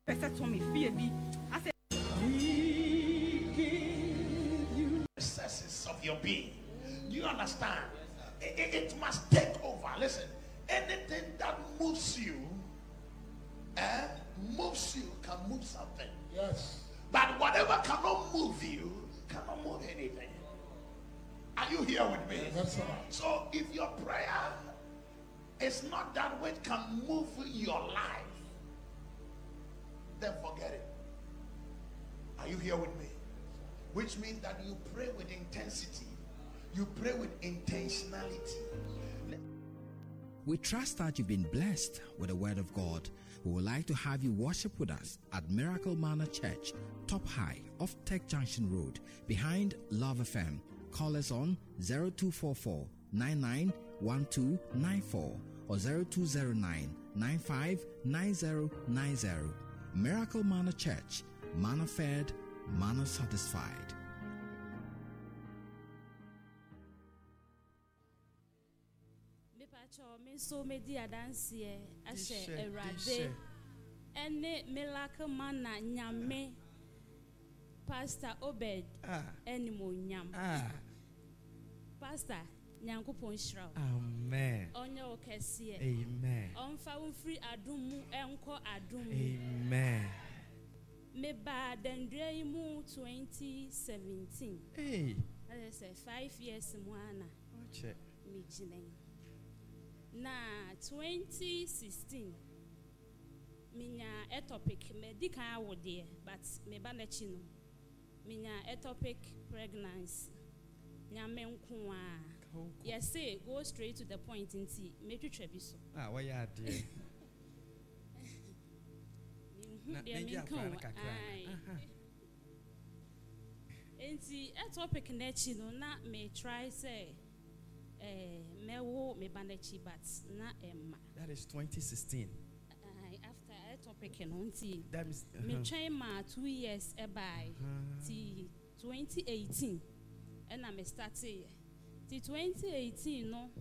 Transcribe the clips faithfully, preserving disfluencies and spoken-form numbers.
I said, we give you necessities of your being. Do you understand? It, it, it must take over. Listen, anything that moves you, eh, moves you can move something. Yes. But whatever cannot move you cannot move anything. Are you here with me? That's right. So if your prayer is not that which can move your life, then forget it. Are you here with me? Which means that you pray with intensity. You pray with intentionality. We trust that you've been blessed with the word of God. We would like to have you worship with us at Miracle Manor Church, top high off Tech Junction Road, behind Love F M. Call us on zero two four four, nine nine one two nine four or zero two zero nine, nine five nine zero nine zero. Miracle Manor Church, manna fed, manna satisfied. So medi adansie ashe erade ene Miracle Manor nyame Pastor Obed eni mo nyam ah Pastor Nyankopon Shraw. Amen. Onye okese. Amen. Onfa unfri adum mu enko adum. Amen. Me ba dendre mu twenty seventeen. Hey. I say five years mu ana. Oche. Me jinen. Na twenty sixteen. Minya ectopic medical awode but me ba na chi no. Minya ectopic pregnancy. Nyame nko a. Yes, say go straight to the point in tea. Make you trebiso. Ah, why ya dear? Enti a topic nechi no na me try say eh me wo me banechi but na emma. That is twenty sixteen. After a topic no enti that is uh-huh. me try ma two years e by ti twenty eighteen and I me started ti twenty eighteen no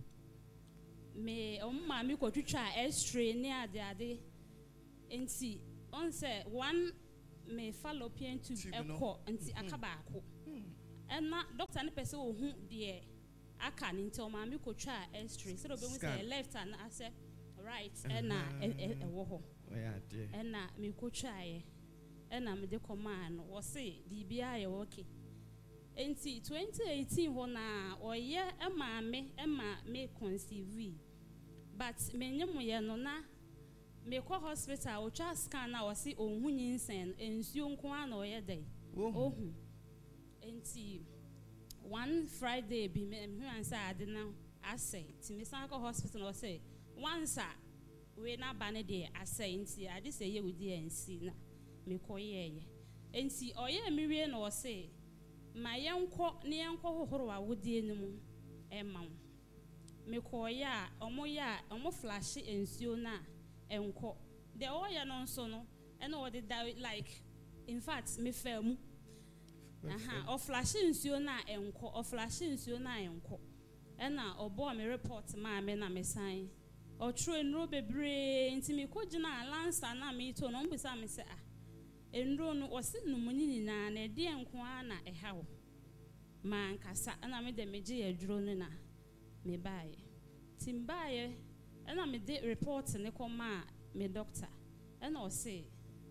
me o ma mi ko twitwa x-ray ne ade ade enti on say one me fallopian tube ekọ enti akaba ako and na doctor ne pese wo hu de aka ne enti o ma mi ko twa x-ray so be mu say left and I say right and na e wo ho and na mi ko twa ye and na me de command wo say bibia ye okay. Enti twenty eighteen ho na oye ema me ema me conceive but me nyemu ye no na me ko hospital o twa scan na o si ohun nyinsen ensuo nko ana oye dai ohun enti one Friday bi me hu ansa ade na asay ti me san ko hospital o say once a we na ba ne de asay enti ade say ye wudi ensi na me ko ye ye enti oye me wie na o say ma yenko ne yenko hohoro a wodie nemu emma me koya omo ya omo flash ensuo na enko de oya no nso no ena wode like in fact me fam aha o flash ensuo na enko o flash ensuo na enko ena obo me report ma me na me sign o true enro bebre nti me ko gina lancer na me to no mbisa me se ah enro no wose numuni na na de enko na ehawo man kasa na me de meje aduro no na me bae timbae na me de report ne koma me doctor na o say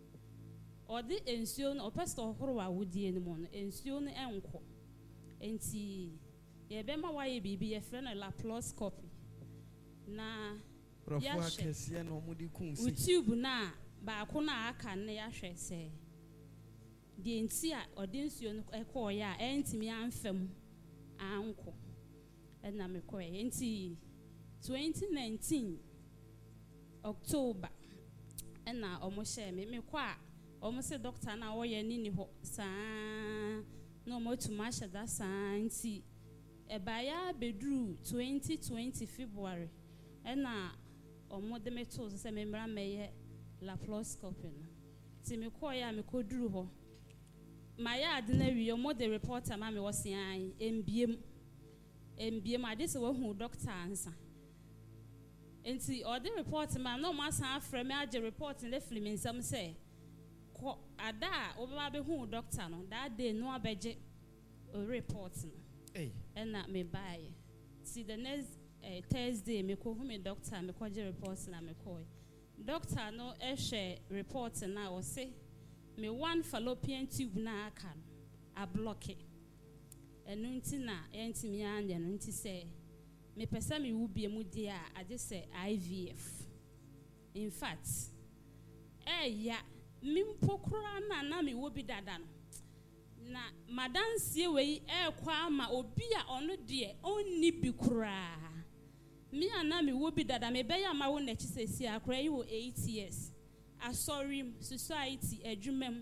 o de ensuo no pastor horo a wodie no mo no ensuo no enko enti ye be ma waye bibi ye frɛ no laparoscopy na ya kese no mo di kunsi YouTube na ba ko na aka ne ya hwɛ sɛ de enti a ɔde nsuo no ɛkɔ ya ɛntimi amfam anko ɛna me kɔ enti twenty nineteen October ɛna ɔmo hyɛ me me kɔ a ɔmo se doctor na ɔyɛ ni ni hɔ saa na ɔmo tuma hyɛ da saa enti ɛbaya bedru twenty twenty February ɛna ɔmo de me to sɛ me mra mɛyɛ laparoscopy no ti me kɔ ya me kɔ duru hɔ my yard na wi omo the reporter ma me was yan embiem embiem ade se wo hu doctor ansa enti o the report ma no ma san afre me age report le film nsam say ko ada obama be hu doctor no that day no abeje a report no eh and na me buy see the next uh, Thursday me ko hu me doctor me ko je report na me ko doctor no e share report na o say me one fallopian tube na aka no a block it enu nti na enti me ande no nti say me pesa me wo bia mu dia I just say I V F in fact eh ya mimpokura na na me wo bi dada no na madansie we e kwa ma obi a ono de onni bi kura me ana me wo bi dada me be ya ma wo na chi sesi akura yi wo eight years asorim society adwumam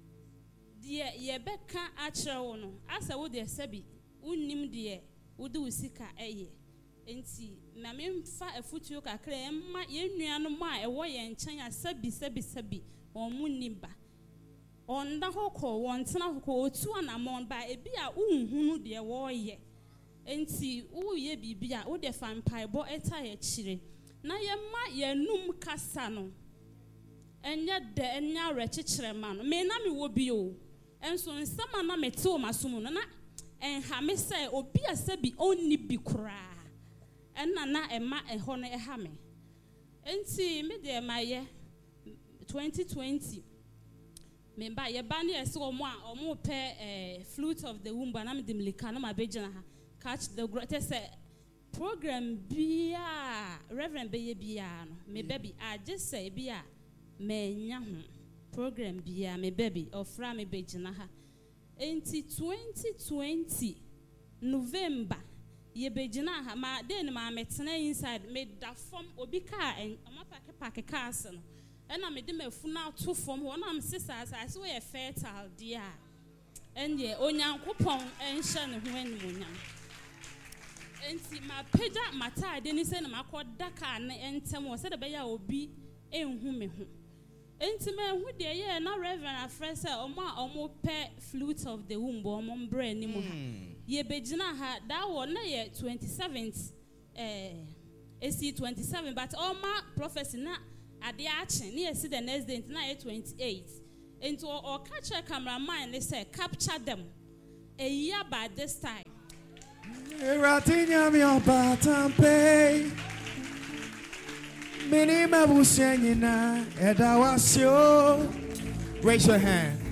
de ye beka a kire wo no asa wo de sabi unnim de wo de usika eye enti na me mfa afutuo kakra emma ye nuano ma e wo ye nchen asabi sabi sabi omu nimba onda hoko wontena hoko otu anamon ba ebi a unhunu de wo ye enti wo ye bibia wo de fampaibo eta ye kire na ye ma ye num kasa no enya de enya rechikire ma no me na me wo bi o enso nsama na mete o masomu no na enha me se obi asabi onni bi kura enna na ema eho no eha me enti me de ma ye twenty twenty me ba ye ba ne ese omo a omo pe eh, flute of the womb na me de mlika na ma begina ha catch the greatest program bia reverend be ye bia no me baby I just say bia me nya ho program bia me baby ofra me begina ha enti twenty twenty November ye begina ha ma den ma metena inside me da form obi ka omo pake pake cars no ena me de mafuna to form wona am sister as we e fertile dia ende onyankopon enhye ne ho animonyam enti ma pega mata de ni se na makoda ka ne entem wo se de be ya obi enhu me ho enti me hu de ye na reverend afresa omo omo pe flute of the womb omo mbra ni mu ha ye begina ha that one na ye twenty-seventh eh esi twenty-seven but all my prophecy na ade action na esi the next day na ye twenty-eight into or catch a cameraman they say capture them a year by this time Ratinya mi opatampe Mini mabusenyina edawasio. Raise your hand.